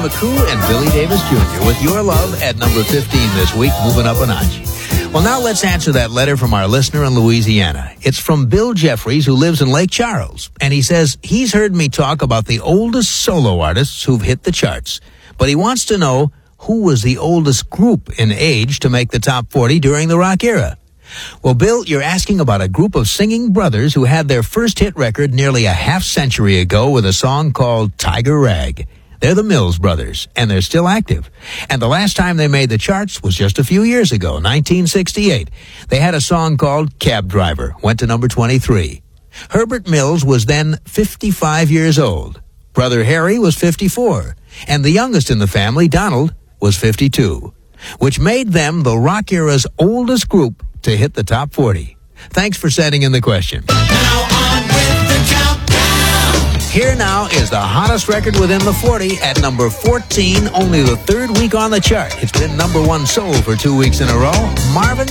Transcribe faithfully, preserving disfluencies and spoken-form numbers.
McCoo and Billy Davis Junior with Your Love at number fifteen this week, moving up a notch. Well, now let's answer that letter from our listener in Louisiana. It's from Bill Jeffries, who lives in Lake Charles, and he says he's heard me talk about the oldest solo artists who've hit the charts, but he wants to know who was the oldest group in age to make the top forty during the rock era. Well, Bill, you're asking about a group of singing brothers who had their first hit record nearly a half century ago with a song called Tiger Rag. They're the Mills Brothers, and they're still active. And the last time they made the charts was just a few years ago, nineteen sixty-eight. They had a song called Cab Driver, went to number twenty-three. Herbert Mills was then fifty-five years old. Brother Harry was fifty-four. And the youngest in the family, Donald, was fifty-two, which made them the rock era's oldest group to hit the top forty. Thanks for sending in the question. Now on with the countdown. Here now is the hottest record within the forty at number fourteen, only the third week on the chart. It's been number one soul for two weeks in a row. Marvin